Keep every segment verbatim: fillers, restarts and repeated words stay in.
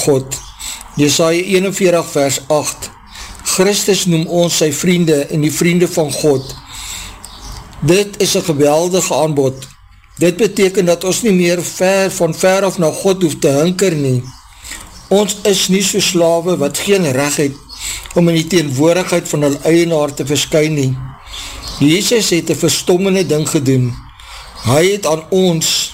God. Jesaja eenenveertig vers agt. Christus noem ons sy vriende en die vriende van God. Dit is een geweldige aanbod. Dit beteken dat ons nie meer ver van ver af na God hoef te hinker nie. Ons is nie so slawe wat geen reg het om in die teenwoordigheid van hulle eienaar te verskyn nie. Jesus het een verstommende ding gedoen. Hy het aan ons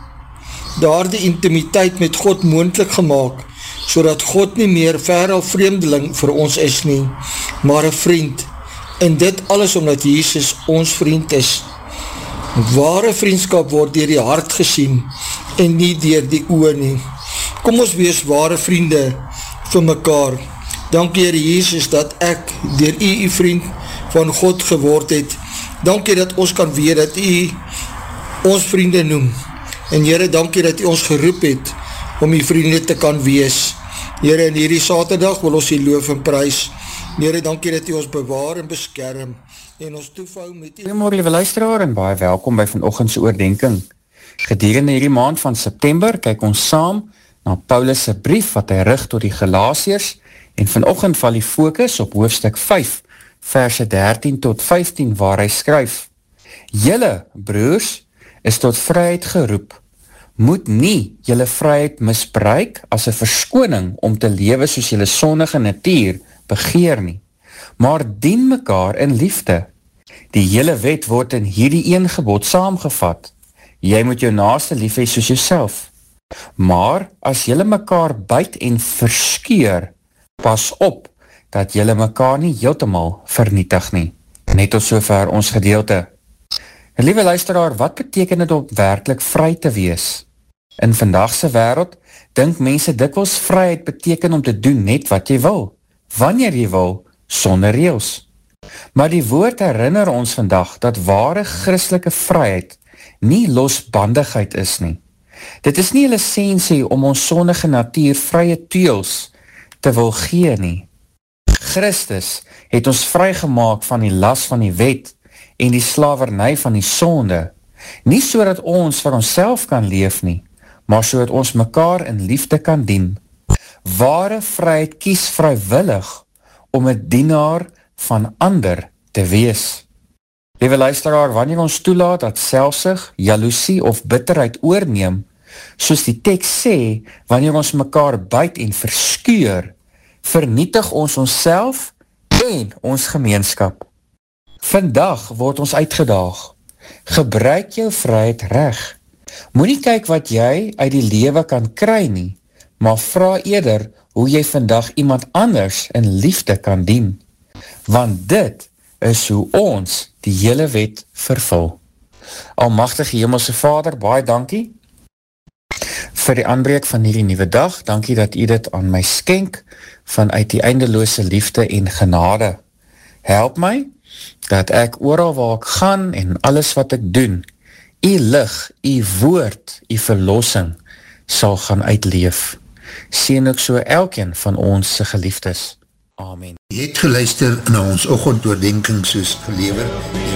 daar die intimiteit met God moontlik gemaak, so dat God nie meer veral vreemdeling vir ons is nie, maar een vriend. En dit alles omdat Jesus ons vriend is. Ware vriendskap word deur die hart gesien en nie deur die oë nie. Kom ons wees ware vriende vir mekaar. Dankie Here Jesus dat ek deur u u vriend van God geword het. Dankie dat ons kan weet dat u ons vriende noem. En Here, dankie dat u ons geroep het om die vriende te kan wees. Here, in hierdie Saterdag wil ons u loof en prys. Here, dankie dat u ons bewaar en beskerm en ons toevou met u. Goeiemorgen, lieve luisteraar, en baie welkom by vanoggend se oordenking. Gedurende hierdie maand van September kyk ons saam na Paulus se brief wat hy rig tot die Galasiërs, en vanoggend val die fokus op hoofstuk vyf, verse dertien tot vyftien, waar hy skryf: Julle, broers, is tot vryheid geroep. Moet nie julle vryheid misbruik as 'n verskoning om te lewe soos julle sondige natuur begeer nie, maar dien mekaar in liefde. Die hele wet word in hierdie een gebod saamgevat. Jy moet jou naaste lief hê soos jouself. Maar as julle mekaar byt en verskeur, pas op dat julle mekaar nie heeltemal vernietig nie. Net tot sover ons gedeelte. Liewe luisteraar, wat beteken dit om werklik vry te wees? In vandagse wêreld dink mense dikwels vryheid beteken om te doen net wat jy wil, wanneer jy wil, sonder reëls. Maar die woord herinner ons vandag dat ware Christelike vryheid nie losbandigheid is nie. Dit is nie 'n lisensie om ons sondige natuur vrye teels te wil gee nie. Christus het ons vrygemaak van die las van die wet en die slawerny van die sonde, nie sodat ons vir onsself kan leef nie, maar sodat ons mekaar in liefde kan dien. Ware vryheid kies vrywillig om 'n dienaar van ander te wees. Liewe luisteraar, wanneer ons toelaat dat selfsug, jaloesie of bitterheid oorneem, soos die teks sê, wanneer ons mekaar byt en verskeur, vernietig ons onsself en ons gemeenskap. Vandag word ons uitgedaag. Gebruik jou vryheid reg. Moenie kyk wat jy uit die lewe kan kry nie, maar vra eerder hoe jy vandag iemand anders in liefde kan dien. Want dit is hoe ons die hele wet vervul. Almagtige Hemelse Vader, baie dankie vir die aanbreek van hierdie nuwe dag. Dankie dat u dit aan my skenk vanuit die eindelose liefde en genade. Help my dat ek oral waar ek gaan en alles wat ek doen, u lig, u woord, u verlossing sal gaan uitleef. Seën ook so elkeen van ons se geliefdes. Amen. Jy het geluister na ons oggendoordenking soos gelewer